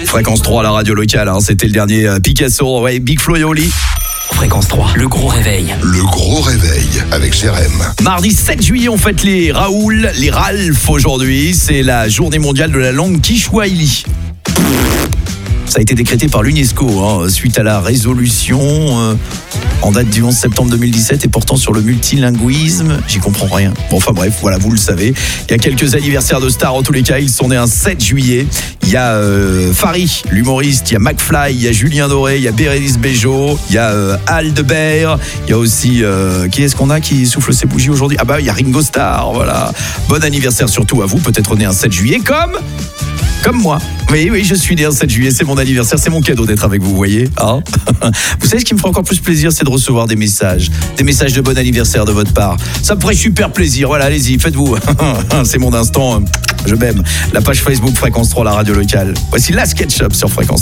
Fréquence 3, la radio locale, hein, c'était le dernier Picasso, ouais, Big Flo et Oli. Fréquence 3, le gros réveil. Le gros réveil avec Jérém. Mardi 7 juillet, on fête les Raoul, les Ralph aujourd'hui. C'est la journée mondiale de la langue Kiswahili. Ça a été décrété par l'UNESCO suite à la résolution en date du 11 septembre 2017 et portant sur le multilinguisme. J'y comprends rien. Bon, enfin bref, voilà, vous le savez. Il y a quelques anniversaires de stars, en tous les cas, ils sont nés un 7 juillet. Il y a Farid, l'humoriste, il y a McFly, il y a Julien Doré, il y a Bérénice Bejo, il y a Aldebert, il y a aussi, qui est-ce qu'on a qui souffle ses bougies aujourd'hui? Ah bah, il y a Ringo Starr, voilà. Bon anniversaire surtout à vous, peut-être né un 7 juillet, comme moi. Oui, je suis né un 7 juillet, c'est mon anniversaire, c'est mon cadeau d'être avec vous, vous voyez. Hein. Vous savez, ce qui me ferait encore plus plaisir, c'est de recevoir des messages de bon anniversaire de votre part. Ça me ferait super plaisir, voilà, allez-y, faites-vous. C'est mon instant, je m'aime. La page Facebook Fréquence 3, la radio locale. Voici la SketchUp sur Fréquence 3.